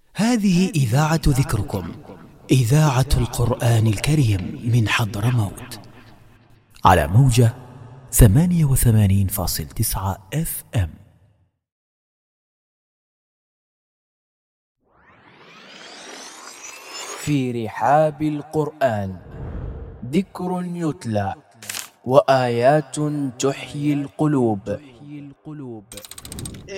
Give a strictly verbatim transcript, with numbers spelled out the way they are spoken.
هذه إذاعة ذكركم، إذاعة القرآن الكريم من حضرموت، على موجة ثمانية وثمانين فاصل تسعة اف ام. في رحاب القرآن ذكر يتلى وآيات تحيي القلوب.